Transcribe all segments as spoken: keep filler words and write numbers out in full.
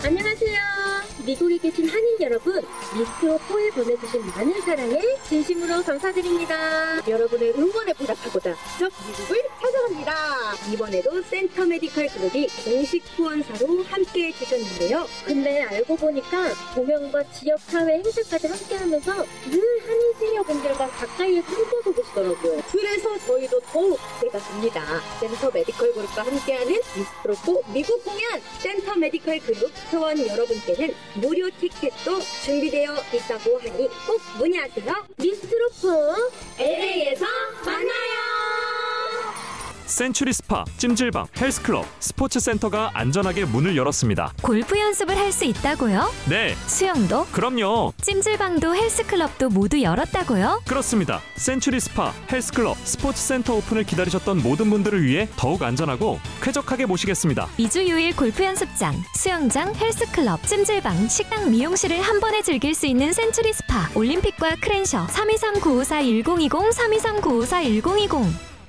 안녕하세요. 미국에 계신 한인 여러분, 미스트오포에 보내주신 많은 사랑에 진심으로 감사드립니다. 여러분의 응원에 보답하고자 직접 미국을 찾아갑니다. 이번에도 센터 메디컬 그룹이 공식 후원사로 함께 해주셨는데요. 근데 알고 보니까 공연과 지역사회 행사까지 함께하면서 늘 한인 시니어분들과 가까이에서 함께하고 계시더라고요. 그래서 저희도 더욱 기대가 됩니다. 센터 메디컬 그룹과 함께하는 미스트오포 미국 공연, 센터 메디컬 그룹 회원 여러분께는 무료 티켓도 준비되어 있다고 하니 꼭 문의하세요. 미스트로포 엘에이에서 만나요. 센츄리 스파, 찜질방, 헬스클럽, 스포츠센터가 안전하게 문을 열었습니다. 골프 연습을 할 수 있다고요? 네. 수영도? 그럼요. 찜질방도 헬스클럽도 모두 열었다고요? 그렇습니다. 센츄리 스파, 헬스클럽, 스포츠센터 오픈을 기다리셨던 모든 분들을 위해 더욱 안전하고 쾌적하게 모시겠습니다. 이 주 유 일 골프 연습장, 수영장, 헬스클럽, 찜질방, 식당, 미용실을 한 번에 즐길 수 있는 센츄리 스파. 올림픽과 크랜셔 삼이삼 구오사 일공이공 삼이삼 구오사 일공이공.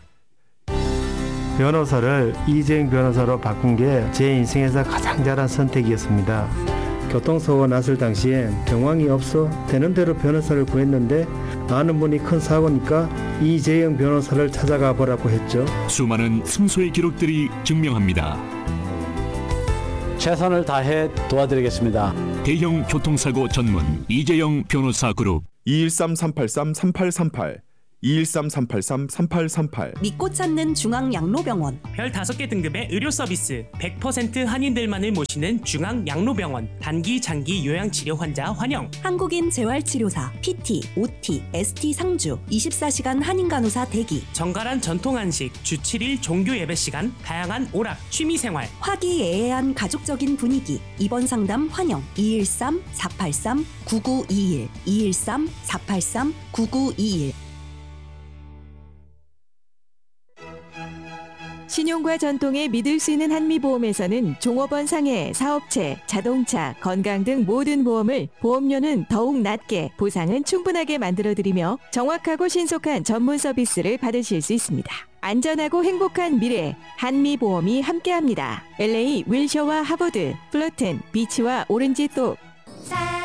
변호사를 이재용 변호사로 바꾼 게 제 인생에서 가장 잘한 선택이었습니다. 교통사고가 났을 당시엔 정황이 없어 되는 대로 변호사를 구했는데 아는 분이 큰 사고니까 이재용 변호사를 찾아가 보라고 했죠. 수많은 승소의 기록들이 증명합니다. 최선을 다해 도와드리겠습니다. 대형 교통사고 전문 이재용 변호사 그룹 이일삼 삼팔삼 삼팔삼팔 이일삼 삼팔삼 삼팔삼팔. 믿고 찾는 중앙양로병원. 별 다섯 개 등급의 의료 서비스, 백 퍼센트 한인들만을 모시는 중앙양로병원. 단기, 장기 요양치료 환자 환영. 한국인 재활치료사, 피티, 오티, 에스티 상주, 이십사 시간 한인간호사 대기. 정갈한 전통 한식, 주 칠 일 종교 예배 시간, 다양한 오락, 취미생활. 화기애애한 가족적인 분위기. 입원 상담 환영. 이일삼 사팔삼 구구이일 이일삼 사팔삼 구구이일. 신용과 전통에 믿을 수 있는 한미보험에서는 종업원 상해, 사업체, 자동차, 건강 등 모든 보험을 보험료는 더욱 낮게, 보상은 충분하게 만들어드리며 정확하고 신속한 전문 서비스를 받으실 수 있습니다. 안전하고 행복한 미래, 한미보험이 함께합니다. 엘에이 윌셔와 하버드, 플러튼, 비치와 오렌지 또